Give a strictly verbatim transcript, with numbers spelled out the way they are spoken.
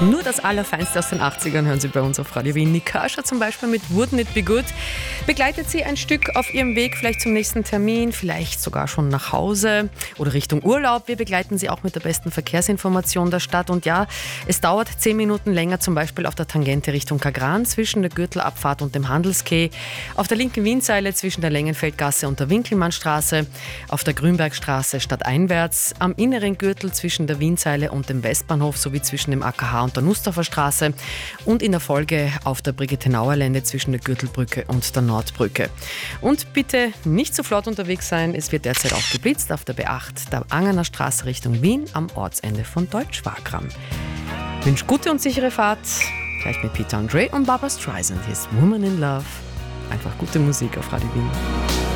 Nur das Allerfeinste aus den achtzigern hören Sie bei uns auf Radio Wien. Nikasha zum Beispiel mit Wouldn't It Be Good begleitet Sie ein Stück auf Ihrem Weg, vielleicht zum nächsten Termin, vielleicht sogar schon nach Hause oder Richtung Urlaub. Wir begleiten Sie auch mit der besten Verkehrsinformation der Stadt. Und ja, es dauert zehn Minuten länger, zum Beispiel auf der Tangente Richtung Kagran zwischen der Gürtelabfahrt und dem Handelskeh, auf der linken Wienseile zwischen der Längenfeldgasse und der Winkelmannstraße, auf der Grünbergstraße stadteinwärts, am inneren Gürtel zwischen der Wienseile und dem Westbahnhof sowie zwischen dem A K H und der Nussdorfer Straße und in der Folge auf der Brigitte-Nauer-Lände zwischen der Gürtelbrücke und der Nordbrücke. Und bitte nicht zu flott unterwegs sein, es wird derzeit auch geblitzt auf der B acht, der Angerner Straße Richtung Wien am Ortsende von Deutsch-Wagram. Ich wünsche gute und sichere Fahrt, gleich mit Peter Andre und Barbra Streisand. Hier ist Woman in Love. Einfach gute Musik auf Radio Wien.